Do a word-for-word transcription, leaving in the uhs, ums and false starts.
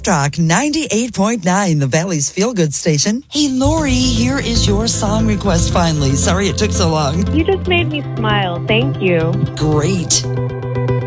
Talk ninety-eight point nine, the Valley's feel-good station. Hey, Lori, here is your song request finally. Sorry it took so long. You just made me smile. Thank you. Great.